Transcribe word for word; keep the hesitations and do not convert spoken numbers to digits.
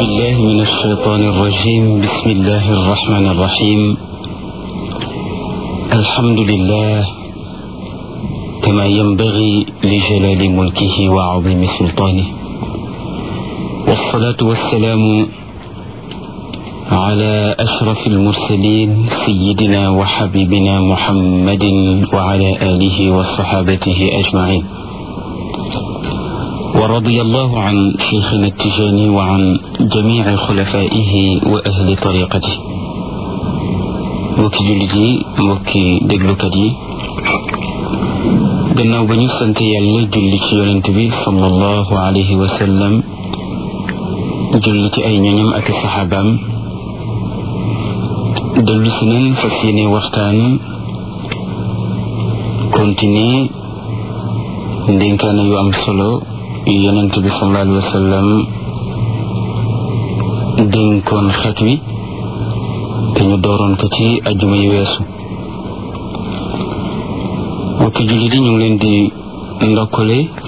بالله من الشيطان الرجيم. بسم الله الرحمن الرحيم. الحمد لله كما ينبغي لجلال ملكه وعظيم سلطانه، والصلاة والسلام على أشرف المرسلين سيدنا وحبيبنا محمد وعلى آله وصحابته أجمعين، ورضي الله عن شيخنا التجاني وعن جميع خلفائه وأهل طريقته. mbokki jullit yi, mbokki déglukat yi, gannaaw ba ñu sant yàlla julli ci yonent bi sallallahu alayhi wa sallam, julli ci ay ñoñam ak saxaabaam, dellu si nañ fas yéene waxtaan continuer ndénkaane yu am solo yu yonent bi sallallahu alayhi wa sallam dénkoon xeet wi te ñu dooroon ko ci ajjuma yu weesu. mbokki jullit yi, ñu ngi leen di ndokkale